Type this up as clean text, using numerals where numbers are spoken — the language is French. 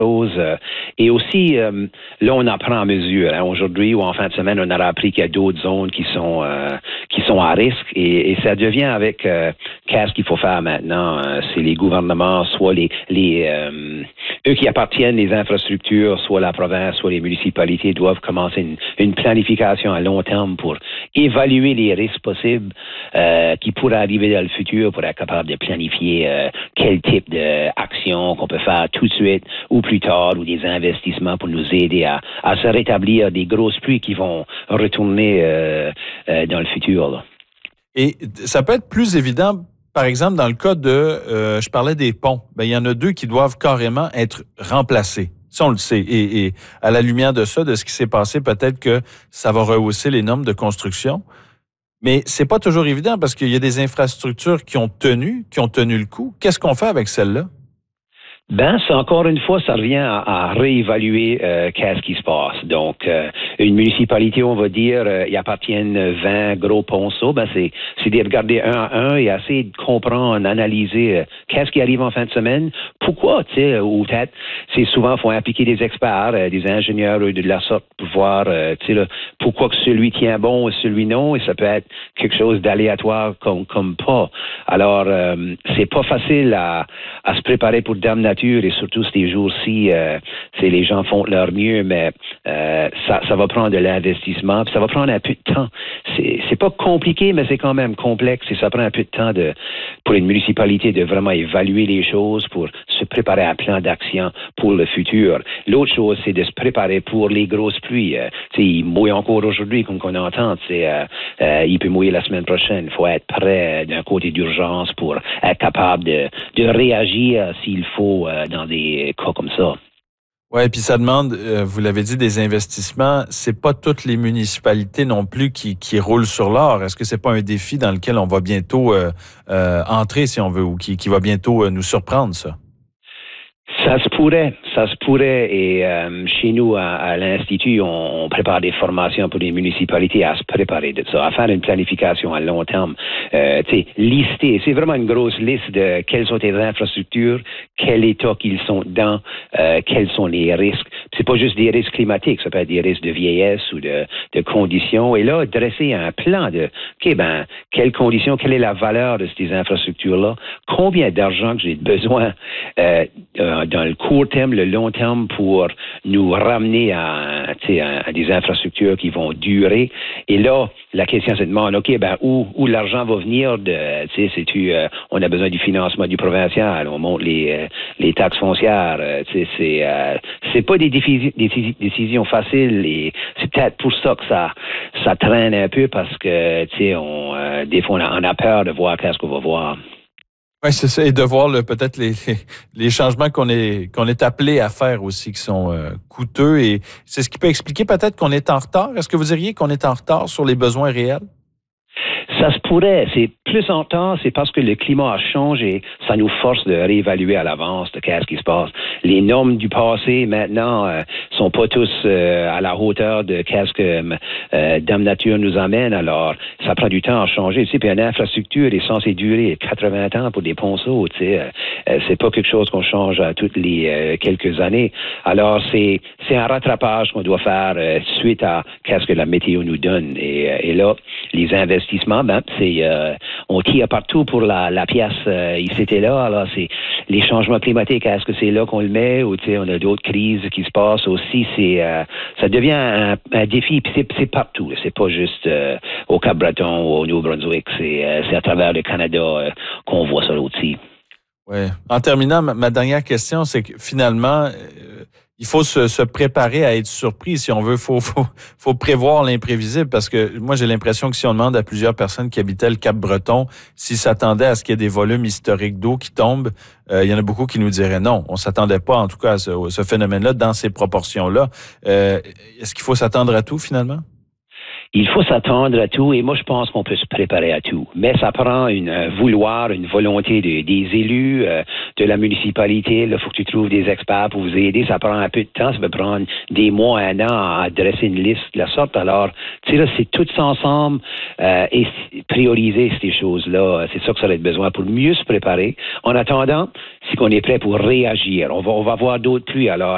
Et aussi, là, on en prend en mesure. Hein. Aujourd'hui ou en fin de semaine, on aura appris qu'il y a d'autres zones qui sont à risque. Et ça devient avec qu'est-ce qu'il faut faire maintenant. C'est les gouvernements, soit eux qui appartiennent les infrastructures, soit la province, soit les municipalités doivent commencer une planification à long terme pour évaluer les risques possibles qui pourraient arriver dans le futur pour être capable de planifier quel type d'action qu'on peut faire tout de suite ou plus tard, ou des investissements pour nous aider à se rétablir des grosses pluies qui vont retourner dans le futur. Là. Et ça peut être plus évident, par exemple, dans le cas de, je parlais des ponts, il y en a 2 qui doivent carrément être remplacés. Ça, on le sait. Et à la lumière de ça, de ce qui s'est passé, peut-être que ça va rehausser les normes de construction. Mais c'est pas toujours évident parce qu'il y a des infrastructures qui ont tenu le coup. Qu'est-ce qu'on fait avec celles-là? C'est encore une fois, ça revient à réévaluer qu'est-ce qui se passe. Donc, une municipalité, on va dire, il appartiennent 20 gros ponceaux. C'est de regarder un à un et essayer de comprendre, analyser qu'est-ce qui arrive en fin de semaine, pourquoi, tu sais, ou peut-être, c'est souvent, il faut impliquer des experts, des ingénieurs de la sorte pour voir, tu sais, pourquoi que celui tient bon et celui non, et ça peut être quelque chose d'aléatoire comme pas. Alors, c'est pas facile à se préparer pour Dame Nature. Et surtout ces jours-ci, les gens font leur mieux, mais ça va prendre de l'investissement, puis ça va prendre un peu de temps. C'est pas compliqué, mais c'est quand même complexe et ça prend un peu de temps pour une municipalité de vraiment évaluer les choses pour se préparer à un plan d'action pour le futur. L'autre chose, c'est de se préparer pour les grosses pluies. Il mouille encore aujourd'hui, comme qu'on entend. Il peut mouiller la semaine prochaine. Il faut être prêt d'un côté d'urgence pour être capable de réagir s'il faut dans des cas comme ça. Oui, puis ça demande, vous l'avez dit, des investissements. C'est pas toutes les municipalités non plus qui roulent sur l'or. Est-ce que c'est pas un défi dans lequel on va bientôt entrer, si on veut, ou qui va bientôt nous surprendre, ça? Ça se pourrait. Et chez nous, à l'Institut, on prépare des formations pour les municipalités à se préparer de ça, à faire une planification à long terme. Lister, c'est vraiment une grosse liste de quelles sont les infrastructures, quel état qu'ils sont dans, quels sont les risques. C'est pas juste des risques climatiques, ça peut être des risques de vieillesse ou de conditions. Et là, dresser un plan de, quelles conditions, quelle est la valeur de ces infrastructures-là, combien d'argent que j'ai besoin dans le court terme, le long terme pour nous ramener à des infrastructures qui vont durer. Et là, la question se demande, où l'argent va venir on a besoin du financement du provincial, on monte les taxes foncières, c'est pas des décisions faciles et c'est peut-être pour ça que ça traîne un peu parce que, des fois, on a peur de voir qu'est-ce qu'on va voir. Oui, c'est ça. Et de voir peut-être les changements qu'on est appelé à faire aussi, qui sont coûteux. Et c'est ce qui peut expliquer peut-être qu'on est en retard. Est-ce que vous diriez qu'on est en retard sur les besoins réels? Ça se pourrait. C'est plus en temps, c'est parce que le climat a changé. Ça nous force de réévaluer à l'avance de qu'est-ce qui se passe. Les normes du passé, maintenant, sont pas tous à la hauteur de qu'est-ce que Dame Nature nous amène. Alors, ça prend du temps à changer. Puis une infrastructure est censée durer 80 ans pour des ponceaux. C'est pas quelque chose qu'on change à toutes les quelques années. Alors, c'est un rattrapage qu'on doit faire suite à qu'est-ce que la météo nous donne. Et là, les investissements, on tire partout pour la pièce ici et là. Alors, c'est les changements climatiques, est-ce que c'est là qu'on le met ou on a d'autres crises qui se passent aussi. Ça devient un défi, puis c'est partout. C'est pas juste au Cap-Breton ou au Nouveau-Brunswick. C'est à travers le Canada qu'on voit ça aussi. Oui. En terminant, ma dernière question, c'est que finalement, il faut se préparer à être surpris. Si on veut, faut prévoir l'imprévisible parce que moi, j'ai l'impression que si on demande à plusieurs personnes qui habitaient le Cap-Breton s'ils s'attendaient à ce qu'il y ait des volumes historiques d'eau qui tombent, il y en a beaucoup qui nous diraient non. On s'attendait pas, en tout cas, à ce phénomène-là dans ces proportions-là. Est-ce qu'il faut s'attendre à tout, finalement? Il faut s'attendre à tout et moi, je pense qu'on peut se préparer à tout. Mais ça prend une volonté des élus, de la municipalité. Il faut que tu trouves des experts pour vous aider. Ça prend un peu de temps. Ça peut prendre des mois, un an à dresser une liste de la sorte. Alors, c'est tout ça ensemble et prioriser ces choses-là. C'est ça que ça va être besoin pour mieux se préparer. En attendant, c'est qu'on est prêt pour réagir. On va avoir d'autres pluies. Alors,